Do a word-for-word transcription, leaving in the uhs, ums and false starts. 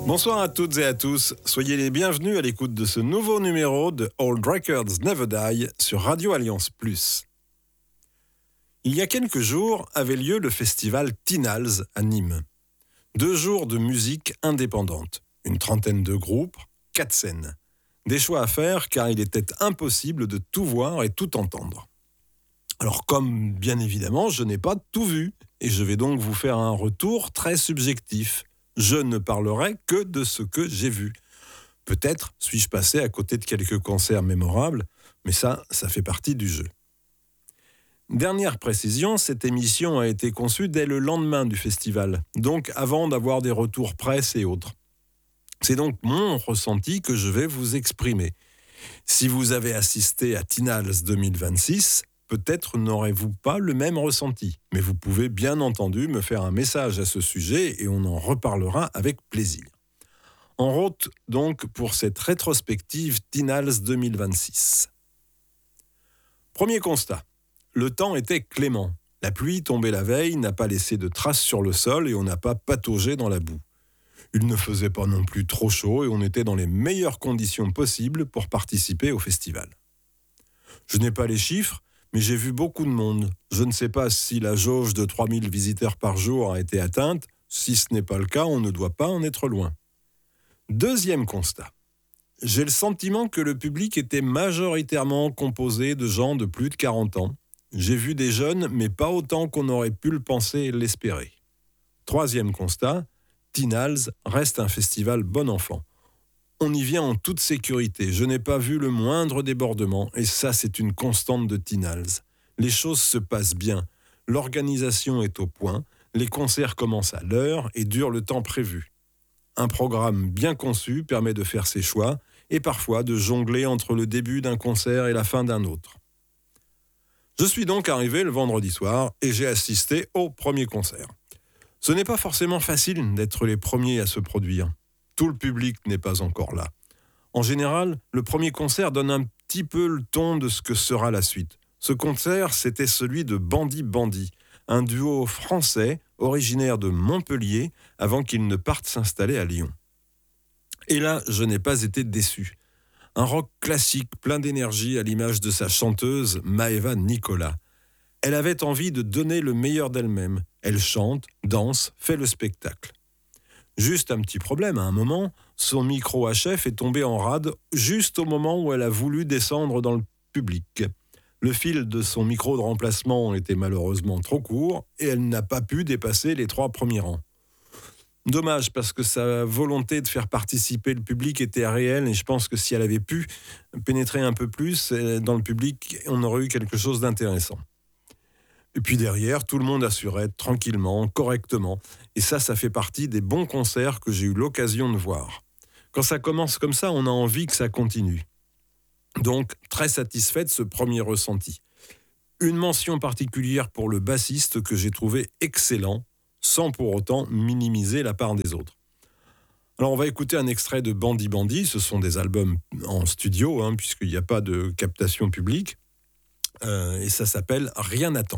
Bonsoir à toutes et à tous, soyez les bienvenus à l'écoute de ce nouveau numéro de Old Records Never Die sur Radio Alliance Plus. Il y a quelques jours avait lieu le festival Tinals à Nîmes. Deux jours de musique indépendante, une trentaine de groupes, quatre scènes. Des choix à faire car il était impossible de tout voir et tout entendre. Alors comme bien évidemment je n'ai pas tout vu et je vais donc vous faire un retour très subjectif. Je ne parlerai que de ce que j'ai vu. Peut-être suis-je passé à côté de quelques concerts mémorables, mais ça, ça fait partie du jeu. Dernière précision, cette émission a été conçue dès le lendemain du festival, donc avant d'avoir des retours presse et autres. C'est donc mon ressenti que je vais vous exprimer. Si vous avez assisté à Tinals deux mille vingt-six, peut-être n'aurez-vous pas le même ressenti, mais vous pouvez bien entendu me faire un message à ce sujet et on en reparlera avec plaisir. En route donc pour cette rétrospective Tinals deux mille vingt-six. Premier constat, le temps était clément. La pluie tombée la veille n'a pas laissé de traces sur le sol et on n'a pas pataugé dans la boue. Il ne faisait pas non plus trop chaud et on était dans les meilleures conditions possibles pour participer au festival. Je n'ai pas les chiffres, mais j'ai vu beaucoup de monde. Je ne sais pas si la jauge de trois mille visiteurs par jour a été atteinte. Si ce n'est pas le cas, on ne doit pas en être loin. Deuxième constat. J'ai le sentiment que le public était majoritairement composé de gens de plus de quarante ans. J'ai vu des jeunes, mais pas autant qu'on aurait pu le penser et l'espérer. Troisième constat. Tinals reste un festival bon enfant. On y vient en toute sécurité. Je n'ai pas vu le moindre débordement et ça, c'est une constante de Tinals. Les choses se passent bien. L'organisation est au point. Les concerts commencent à l'heure et durent le temps prévu. Un programme bien conçu permet de faire ses choix et parfois de jongler entre le début d'un concert et la fin d'un autre. Je suis donc arrivé le vendredi soir et j'ai assisté au premier concert. Ce n'est pas forcément facile d'être les premiers à se produire. Tout le public n'est pas encore là. En général, le premier concert donne un petit peu le ton de ce que sera la suite. Ce concert, c'était celui de Bandy Bandy, un duo français originaire de Montpellier avant qu'ils ne partent s'installer à Lyon. Et là, je n'ai pas été déçu. Un rock classique plein d'énergie à l'image de sa chanteuse Maëva Nicolas. Elle avait envie de donner le meilleur d'elle-même. Elle chante, danse, fait le spectacle. Juste un petit problème, à un moment, son micro H F est tombé en rade juste au moment où elle a voulu descendre dans le public. Le fil de son micro de remplacement était malheureusement trop court et elle n'a pas pu dépasser les trois premiers rangs. Dommage parce que sa volonté de faire participer le public était réelle et je pense que si elle avait pu pénétrer un peu plus dans le public, on aurait eu quelque chose d'intéressant. Et puis derrière, tout le monde assurait tranquillement, correctement. Et ça, ça fait partie des bons concerts que j'ai eu l'occasion de voir. Quand ça commence comme ça, on a envie que ça continue. Donc, très satisfait de ce premier ressenti. Une mention particulière pour le bassiste que j'ai trouvé excellent, sans pour autant minimiser la part des autres. Alors, on va écouter un extrait de Bandy Bandy. Ce sont des albums en studio, hein, puisqu'il n'y a pas de captation publique. Euh, et ça s'appelle « Rien attendre ».